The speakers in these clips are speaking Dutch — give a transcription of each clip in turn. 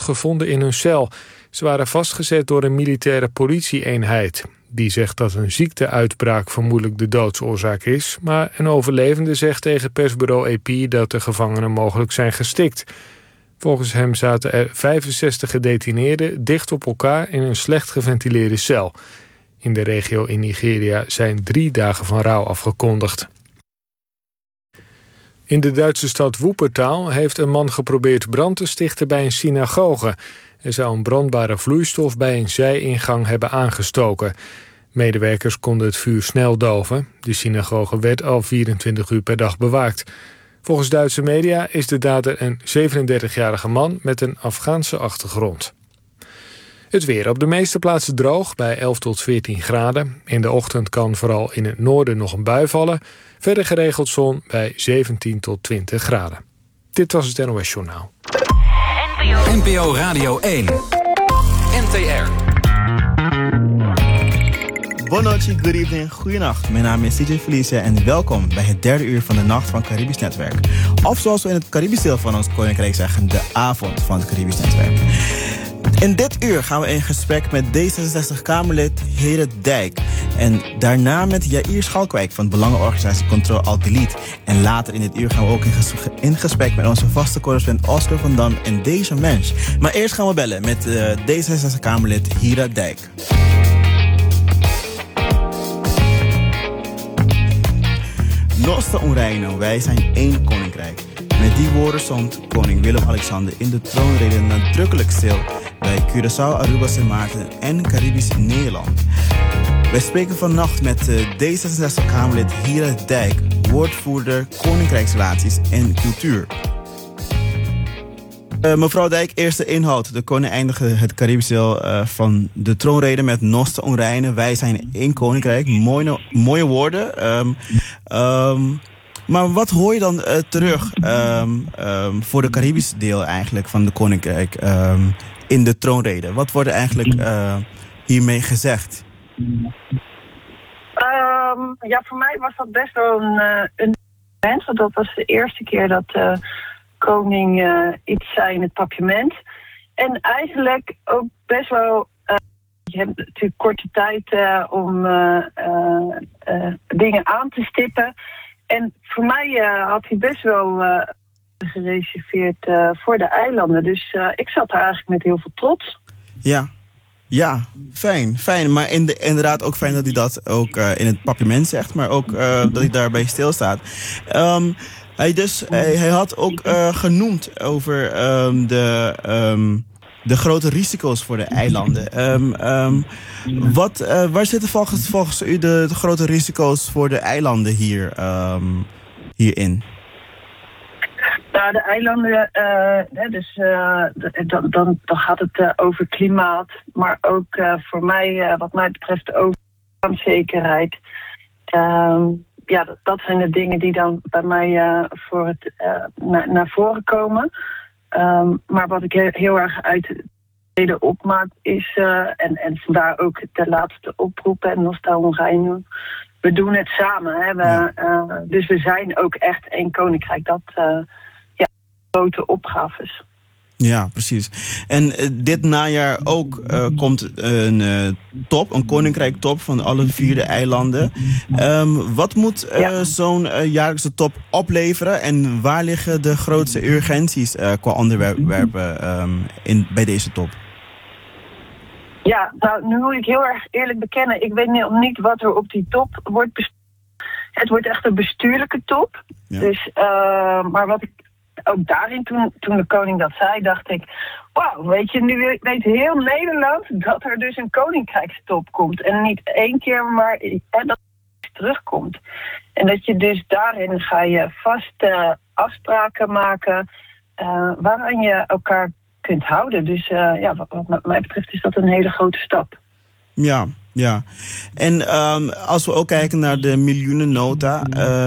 gevonden in hun cel. Ze waren vastgezet door een militaire politie-eenheid. Die zegt dat een ziekteuitbraak vermoedelijk de doodsoorzaak is, maar een overlevende zegt tegen persbureau AP dat de gevangenen mogelijk zijn gestikt. Volgens hem zaten er 65 gedetineerden dicht op elkaar in een slecht geventileerde cel. In de regio in Nigeria zijn 3 dagen van rouw afgekondigd. In de Duitse stad Wuppertal heeft een man geprobeerd brand te stichten bij een synagoge. Er zou een brandbare vloeistof bij een zijingang hebben aangestoken. Medewerkers konden het vuur snel doven. De synagoge werd al 24 uur per dag bewaakt. Volgens Duitse media is de dader een 37-jarige man met een Afghaanse achtergrond. Het weer op de meeste plaatsen droog bij 11 tot 14 graden. In de ochtend kan vooral in het noorden nog een bui vallen. Verder geregeld zon bij 17 tot 20 graden. Dit was het NOS Journaal. NPO Radio 1. NTR. Buonanotte, good evening, goedenacht. Mijn naam is CJ Felicia en welkom bij het 3e uur van de Nacht van Caribisch Netwerk. Of zoals we in het Caribisch deel van ons koninkrijk zeggen, de avond van het Caribisch Netwerk. In dit uur gaan we in gesprek met D66-Kamerlid Hera Dijk. En daarna met Jair Schalkwijk van belangenorganisatie Control Alt Delete. En later in dit uur gaan we ook in gesprek met onze vaste correspondent Oscar van Dam en deze mens. Maar eerst gaan we bellen met D66-Kamerlid Hera Dijk. Noste Onreino, wij zijn één koninkrijk. Met die woorden stond koning Willem-Alexander in de troonrede nadrukkelijk stil bij Curaçao, Aruba, Sint Maarten en Caribisch Nederland. Wij spreken vannacht met D66-Kamerlid Hera Dijk, woordvoerder Koninkrijksrelaties en Cultuur. Mevrouw Dijk, eerste inhoud. De koning eindigde het Caribisch deel van de troonrede met Noste Onreine. Wij zijn één koninkrijk. Mooie woorden. Maar wat hoor je dan terug voor de Caribisch deel eigenlijk van de koninkrijk in de troonrede? Wat wordt er eigenlijk hiermee gezegd? Ja, voor mij was dat best wel een moment. Want dat was de eerste keer dat koning iets zei in het parlement. En eigenlijk ook best wel... je hebt natuurlijk korte tijd om dingen aan te stippen. En voor mij had hij best wel gereserveerd voor de eilanden. Dus ik zat daar eigenlijk met heel veel trots. Ja, fijn. Maar inderdaad ook fijn dat hij dat ook in het parlement zegt. Maar ook dat hij daarbij stilstaat. Hij had ook genoemd over de grote risico's voor de eilanden. Waar zitten volgens u de grote risico's voor de eilanden hierin? Nou, de eilanden, dan gaat het over klimaat, maar ook voor mij, wat mij betreft, over zekerheid. Dat zijn de dingen die dan bij mij naar voren komen. Maar wat ik heel erg uit de reden opmaak is, en vandaar ook de laatste oproep en Noste Onreino, we doen het samen. Hè? Dus we zijn ook echt één koninkrijk. Dat grote opgaves. Ja, precies. En dit najaar ook komt een koninkrijk top van alle 4 de eilanden. Wat moet zo'n jaarlijkse top opleveren en waar liggen de grootste urgenties qua onderwerpen bij deze top? Ja, nou, nu moet ik heel erg eerlijk bekennen, ik weet nog niet wat er op die top wordt Het wordt echt een bestuurlijke top. Ja. Dus, maar wat ik ook daarin, toen de koning dat zei, dacht ik, wauw, weet je, nu weet heel Nederland dat er dus een koninkrijkstop komt. En niet 1 keer, maar dat het terugkomt. En dat je dus daarin ga je vast afspraken maken waaraan je elkaar kunt houden. Dus wat mij betreft is dat een hele grote stap. Ja. En als we ook kijken naar de miljoenennota,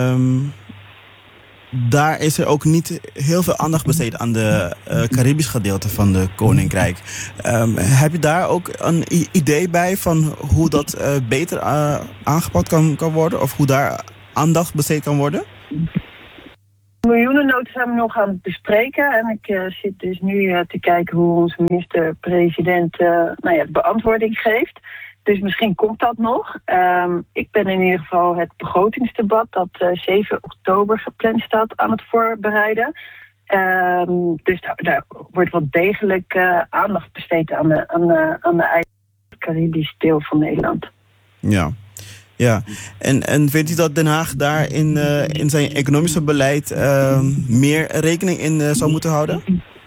daar is er ook niet heel veel aandacht besteed aan de Caribisch gedeelte van de koninkrijk. Heb je daar ook een idee bij van hoe dat beter aangepakt kan worden? Of hoe daar aandacht besteed kan worden? miljoenennota zijn we nog aan het bespreken. En ik zit dus nu te kijken hoe onze minister-president beantwoording geeft. Dus misschien komt dat nog. Ik ben in ieder geval het begrotingsdebat dat 7 oktober gepland staat aan het voorbereiden. Dus daar wordt wel degelijk aandacht besteed aan de Caribisch deel van Nederland. Ja. En vindt u dat Den Haag daar in zijn economische beleid meer rekening in zou moeten houden?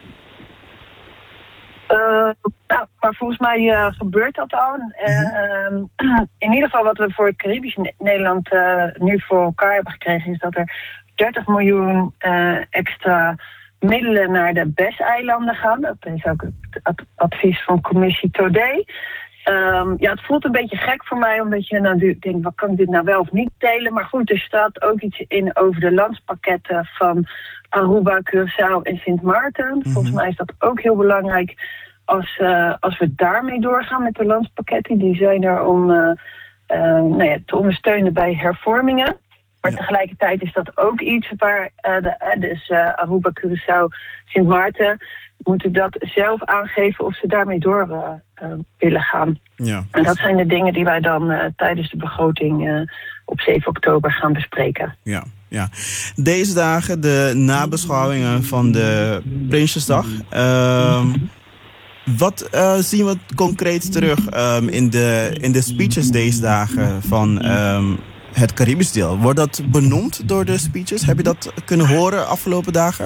Maar volgens mij gebeurt dat al. In ieder geval wat we voor het Caribisch Nederland nu voor elkaar hebben gekregen, is dat er 30 miljoen extra middelen naar de BES-eilanden gaan. Dat is ook het advies van commissie Todé. Het voelt een beetje gek voor mij, omdat je nou denkt, wat kan ik dit nou wel of niet delen? Maar goed, er staat ook iets in over de landspakketten van Aruba, Curaçao en Sint Maarten. Volgens mij is dat ook heel belangrijk als we daarmee doorgaan met de landspakketten. Die zijn er om te ondersteunen bij hervormingen. Maar tegelijkertijd is dat ook iets waar Aruba, Curaçao, Sint Maarten moeten dat zelf aangeven of ze daarmee door willen gaan. Ja. En dat zijn de dingen die wij dan tijdens de begroting op 7 oktober gaan bespreken. Ja. Deze dagen de nabeschouwingen van de Prinsjesdag. Wat zien we concreet terug in de speeches deze dagen van het Caribisch deel? Wordt dat benoemd door de speeches? Heb je dat kunnen horen afgelopen dagen?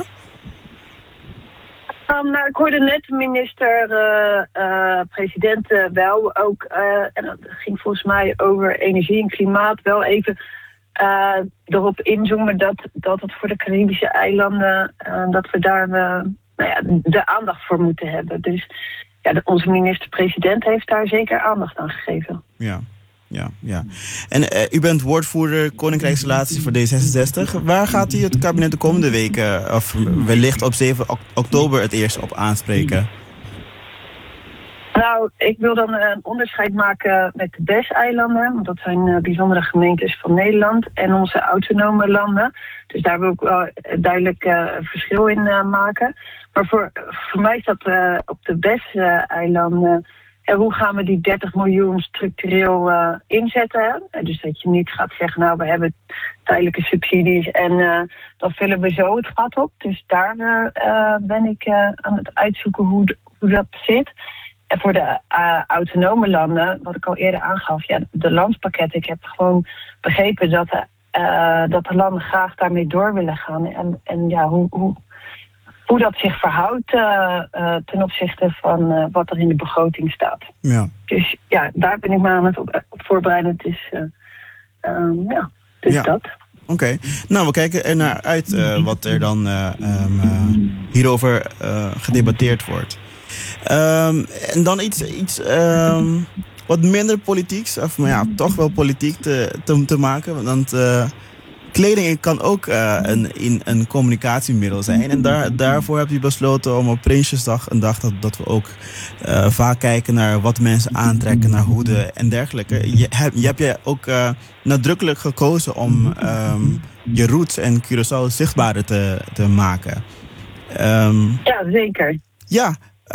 Ik hoorde net de minister-president wel ook, en dat ging volgens mij over energie en klimaat, wel even erop inzoomen dat het voor de Caribische eilanden, dat we daar de aandacht voor moeten hebben. Dus onze minister-president heeft daar zeker aandacht aan gegeven. Ja. En u bent woordvoerder Koninkrijksrelaties voor D66. Waar gaat u het kabinet de komende weken, of wellicht op 7 oktober het eerst op aanspreken? Nou, ik wil dan een onderscheid maken met de BES-eilanden. Want dat zijn bijzondere gemeentes van Nederland en onze autonome landen. Dus daar wil ik wel duidelijk een verschil in maken. Maar voor mij is dat op de BES-eilanden. Hoe gaan we die 30 miljoen structureel inzetten? Dus dat je niet gaat zeggen, nou, we hebben tijdelijke subsidies en dan vullen we zo het gat op. Dus daar ben ik aan het uitzoeken hoe dat zit. En voor de autonome landen, wat ik al eerder aangaf, de landspakketten. Ik heb gewoon begrepen dat de landen graag daarmee door willen gaan. En hoe dat zich verhoudt ten opzichte van wat er in de begroting staat. Ja. Dus daar ben ik me aan het op voorbereiden. Het is dat. Oké. Nou, we kijken er naar uit wat er dan hierover gedebatteerd wordt. En dan iets wat minder politieks, of toch wel politiek te maken. Want kleding kan ook een communicatiemiddel zijn. En daarvoor heb je besloten om op Prinsjesdag, een dag dat we ook vaak kijken naar wat mensen aantrekken, naar hoeden en dergelijke. Je hebt ook nadrukkelijk gekozen om je roots en Curaçao zichtbaarder te maken. Ja, zeker. Ja,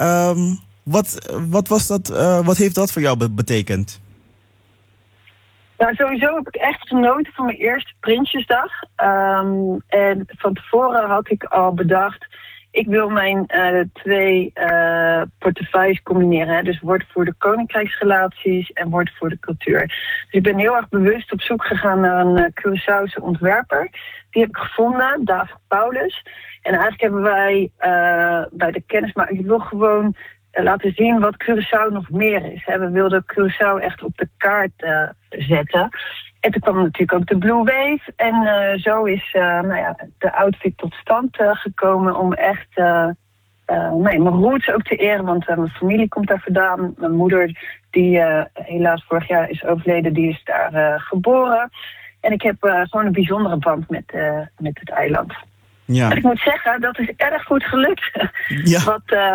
wat was dat? Wat heeft dat voor jou betekend? Nou, sowieso heb ik echt genoten van mijn eerste Prinsjesdag. En van tevoren had ik al bedacht, ik wil mijn 2 portefeuilles combineren. Hè? Dus woordvoerder Koninkrijksrelaties en woordvoerder cultuur. Dus ik ben heel erg bewust op zoek gegaan naar een Curaçaose ontwerper. Die heb ik gevonden, David Paulus. En eigenlijk hebben wij bij de kennismaking, ik wil gewoon laten zien wat Curaçao nog meer is. We wilden Curaçao echt op de kaart zetten. En toen kwam natuurlijk ook de Blue Wave. En zo is de outfit tot stand gekomen om echt mijn roots ook te eren. Want mijn familie komt daar vandaan. Mijn moeder, die helaas vorig jaar is overleden, die is daar geboren. En ik heb gewoon een bijzondere band met het eiland. Ja. En ik moet zeggen, dat is erg goed gelukt. Ja.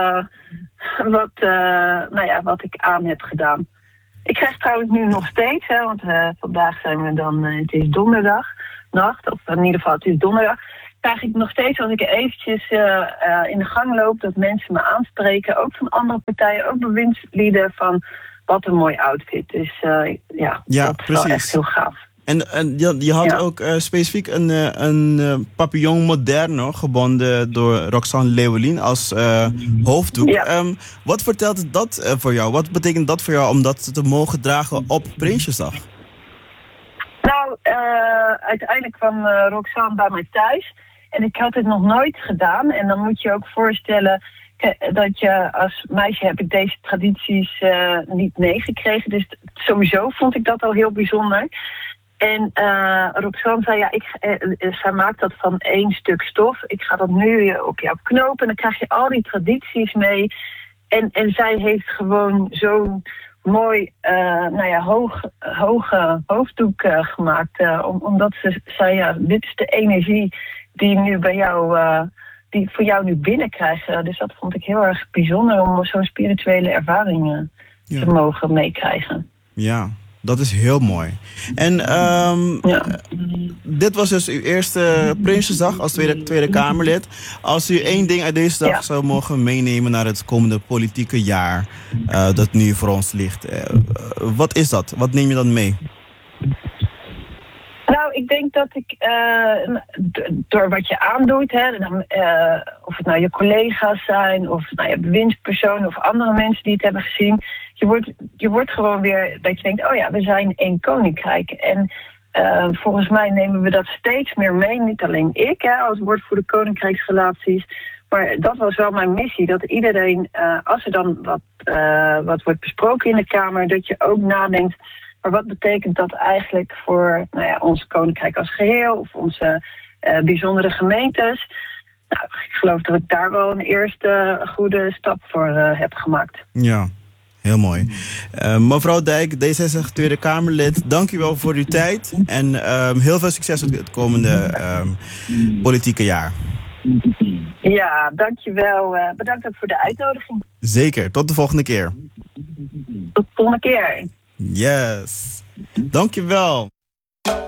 Wat ik aan heb gedaan. Ik krijg trouwens nu nog steeds, want vandaag zijn we dan, het is donderdag nacht, of in ieder geval het is donderdag. Ik krijg ik nog steeds, als ik eventjes in de gang loop, dat mensen me aanspreken, ook van andere partijen, ook bewindslieden, van wat een mooi outfit. Dus dat is wel echt heel gaaf. En je had ook specifiek een papillon moderne gebonden door Roxanne Leeuwelien als hoofddoek. Ja. Wat vertelt dat voor jou? Wat betekent dat voor jou om dat te mogen dragen op Prinsjesdag? Nou, uiteindelijk kwam Roxanne bij mij thuis. En ik had het nog nooit gedaan. En dan moet je ook voorstellen dat je als meisje heb ik deze tradities niet meegekregen. Dus sowieso vond ik dat al heel bijzonder. En Roxanne zei, zij maakt dat van 1 stuk stof. Ik ga dat nu op jou knopen. En dan krijg je al die tradities mee. En zij heeft gewoon zo'n mooi, hoge hoofddoek gemaakt. Omdat ze zei, dit is de energie die nu bij jou, die voor jou nu binnenkrijgt. Dus dat vond ik heel erg bijzonder om zo'n spirituele ervaring te mogen meekrijgen. Ja. Dat is heel mooi. En dit was dus uw eerste Prinsjesdag als Tweede Kamerlid. Als u 1 ding uit deze dag zou mogen meenemen naar het komende politieke jaar dat nu voor ons ligt. Wat is dat? Wat neem je dan mee? Nou, ik denk dat ik door wat je aandoet, of het nou je collega's zijn, of je bewindspersonen of andere mensen die het hebben gezien, je wordt gewoon weer dat je denkt, we zijn 1 koninkrijk. En volgens mij nemen we dat steeds meer mee, niet alleen ik als woordvoerder koninkrijksrelaties, maar dat was wel mijn missie, dat iedereen, als er dan wat wordt besproken in de Kamer, dat je ook nadenkt, maar wat betekent dat eigenlijk voor ons koninkrijk als geheel of onze bijzondere gemeentes? Nou, ik geloof dat ik daar wel een eerste goede stap voor heb gemaakt. Ja, heel mooi. Mevrouw Dijk, D66 Tweede Kamerlid, dank u wel voor uw tijd. En heel veel succes op het komende politieke jaar. Ja, dankjewel. Bedankt ook voor de uitnodiging. Zeker, tot de volgende keer. Tot de volgende keer. Yes. Dankjewel.